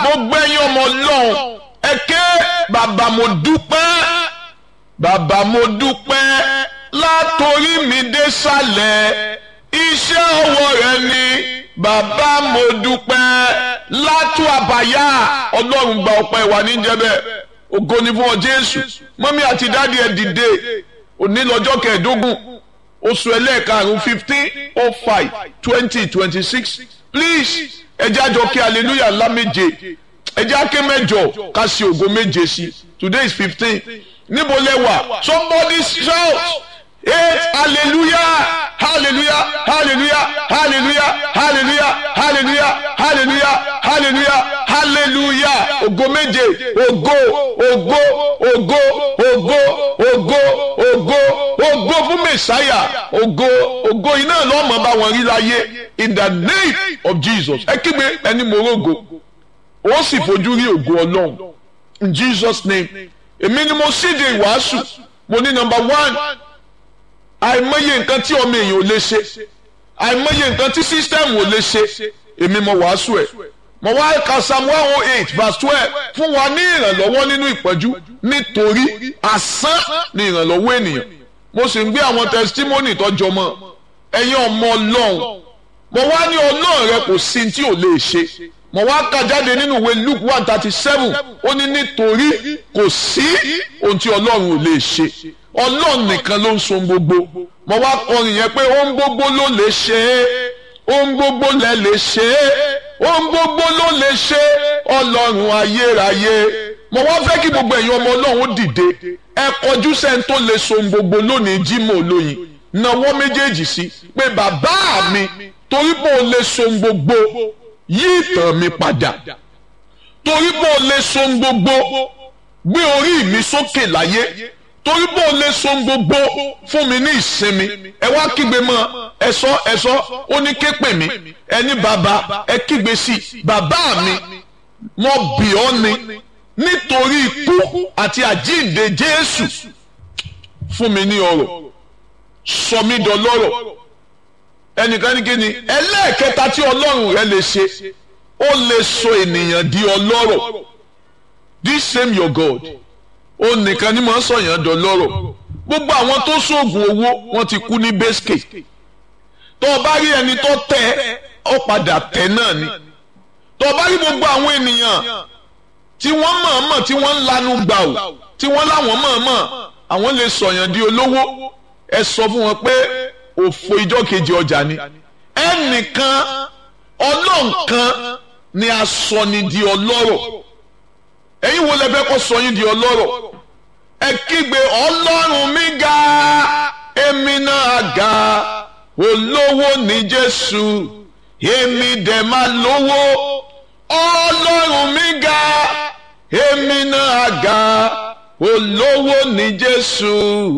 gbogbo ẹ̀yin ọmọ Ọlọ́run ẹ ké bàbá mo dúpẹ́, bàbá mo dúpẹ́ látorí mi dé sàlẹ̀, iṣẹ́ ọwọ́ rẹ ni bàbá mo dúpẹ́ látú àbáyá. Ọlọ́run gba ọpẹ́ wa ní jẹ́bẹ̀, ògo ni fún ọ Jésù. Mọ́mí àti dáàdi ẹ dìde, òní lọ́jọ́ kẹẹ̀ẹ́dógún oṣù ẹlẹ́ẹ̀karùn-ún 15/05/2026. Please ẹ jẹ́ àjọ kí hallelujah ńlá méje, ẹ jẹ́ àké mẹ́jọ ká sí ògo méje sí. Today is 15. Níbo lẹ wà? Somebody shout 8 hallelujah hallelujah hallelujah hallelujah hallelujah hallelujah hallelujah hallelujah hallelujah. Ògo méje, ògo ògo ògo ògo ògo ògo ògo fún Mèsáyà, ògo ògo iná lọ́mọ bá wọn rí láyé in the name of Jesus. Ẹ kígbe ẹni mo rógo ó sì fojú rí ògo Ọlọ́run in Jesus name. Èmi ni mo síde ìwàásù, mo ní number 1, àìmọye nǹkan tí ọmọ èèyàn ò lè ṣe, àìmọye nǹkan tí sísítẹ́ẹ̀mù ò lè ṣe, èmi mo wàásù ẹ̀. Mo wá ka Psalm 108:12 fún wa ní ìrànlọ́wọ́ nínú ìpọ́njú, nítorí asán ni ìrànlọ́wọ́ ènìyàn. Mo sì ń gbé àwọn testimony tọ́jọ́ mọ́ ẹ̀yin ọmọ Ọlọ́run. Mo wá ní Ọlọ́run rẹ kò sí tí ò lè ṣe. Mo wá kà jáde nínú ìwé Luke 1:37, ó ní nítorí kò sí ohun tí Ọlọ́run ò lè ṣe. Ọlọ́run nìkan ló ń so gbogbo. Mo wá kọrin yẹn pé ohun gbogbo ló lè ṣe é, ohun gbogbo lẹ lè ṣe é, ohun gbogbo ló lè ṣe Ọlọ́run ayérayé. Mo wá fẹ́ kí gbogbo ẹ̀yin ọmọ Ọlọ́run dìde, ẹ kọjú sẹ́ni tó lè so gbogbo lónìí. Jímọ̀ olóyin nawọ́ méjèèjì sí pé bàbá mi, torí pé o lè so gbogbo, yí ìtàn mi padà. Torí pé o lè so gbogbo, gbé orí mi sókè láyé. Torí pé o lè so gbogbo, fún mi ní ìsinmi. Ẹ wá kígbe mọ́, ẹ̀sọ́ ó ní ké pè mí, ẹni bàbá ẹ kígbe sí bàbá mi, mo bì ọ́ ni nítorí ikú àti àjíǹde Jésù, fún mi ní ọrọ̀, sọ mí dọlọ́rọ̀. Ẹnìkan ní kíni ẹlẹ́ẹ̀kẹta tí Ọlọ́run rẹ lè ṣe, ó lè sọ ènìyàn di ọlọ́rọ̀. This same your God, ó nìkan ní máa ń sọ̀yàn dọlọ́rọ̀. Gbogbo àwọn tó sóògùn owó wọ́n ti kú ní bẹ́sìkè. Tó o bá rí ẹni tó tẹ ọ padà tẹ náà ni. Tó o bá rí gbogbo àwọn ènìyàn tí wọ́n mọ̀ọ́mọ̀ tí wọ́n ń lanu gbà ò, tí wọ́n láwọn mọ̀ọ́mọ̀ àwọn lè sọ̀yàn di olówó, ẹ sọ fún wọn pé òfò ìjọ kejì ọjà ni. Ẹnìkan Ọlọ́nkan ni a sọ ni di ọlọ́rọ̀. Ẹ̀yin wo lẹ fẹ́ kó sọ yín di ọlọ́rọ̀? Ẹ kígbe Ọlọ́run mi ga, èmi náà ga, olówó ni Jésù, èmi dẹ̀ máa lówó. Ọlọ́run mi ga, èmi náà ga, olówó ni Jésù,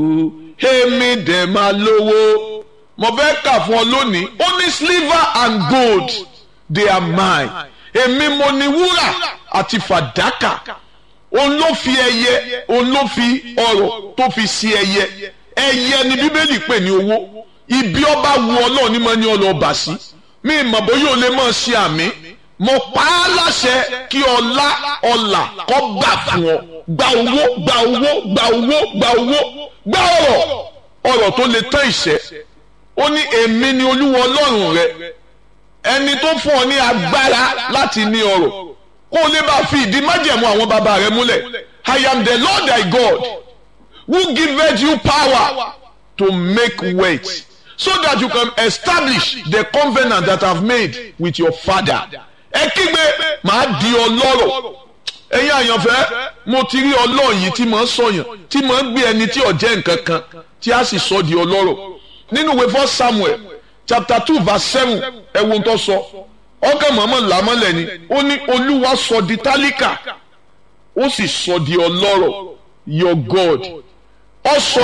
èmi dẹ̀ máa lówó. Mo fẹ́ kà fún ọ lónìí, ó ní silver and gold they are mine. Èmi mo ní wúrà àti fàdákà. Òun ló fi ẹyẹ, òun ló fi ọrọ̀ tó fi sí ẹyẹ. Ẹyẹ ni Bíbélì pè ní owó. Ibi ọba wu Ọlọ́run ní mọ́ ní ọlọ́ọ̀bà sí. Mi ìmọ̀ bóyá o lè mọ̀ sí àmì. Mo pa á láṣẹ kí ọlá ọlà kó gbà fún ọ. Gba owó, gba owó, gba owó, gba owó, gba ọrọ̀ tó lè tán ìṣẹ́. Ó ní èmi ni Olúwa Ọlọ́run rẹ, ẹni tó fún ọ ní agbára láti ní ọrọ̀, kó o lè bá fi ìdí májẹ̀mú àwọn bàbá rẹ múlẹ̀. I am the Lord thy God who giveth you power to make wealth, so that you can establish the covenant that I have made with your father. Ẹ kígbe màá di ọlọ́rọ̀. Ẹ̀yin àyànfẹ́, mo ti rí Ọlọ́run yìí tí màá sọ̀yàn, tí màá gbé ẹni tí ò jẹ́ nǹkan kan tí a sì sọ di ọlọ́rọ̀. Nínú ìwé 1 Samuel chapter 2:7, ẹ wo tó sọ. Ọkàn mọ̀mọ́ làmọ́lẹ̀ ni, ó ní Olúwa sọ di tálíkà, ó sì sọ di ọlọ́rọ̀. Your God, ó sọ